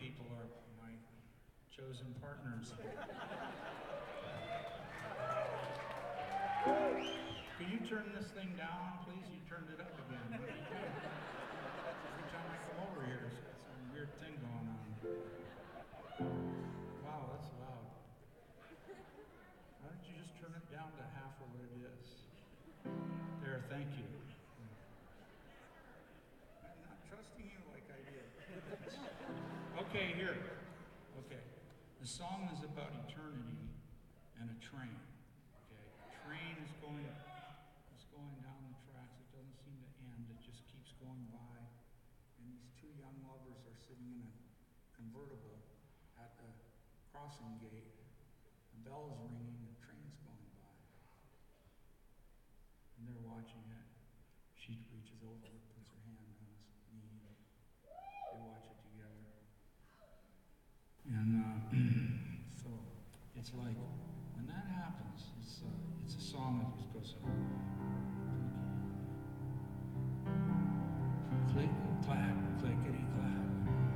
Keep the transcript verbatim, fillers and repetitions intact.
people are my chosen partners. Can you turn this thing down, please? You turned it up again. What are you doing? Every time I come over here, there's got some weird thing going on. Wow, that's loud. Why don't you just turn it down to half of what it is? There, thank you. I'm not trusting you like I did. Okay, here. Okay. The song is about eternity and a train. Okay. A train is going is going down the tracks. It doesn't seem to end. It just keeps going by. And these two young lovers are sitting in a convertible at the crossing gate. The bell is ringing, the train's going by. And they're watching it. She reaches over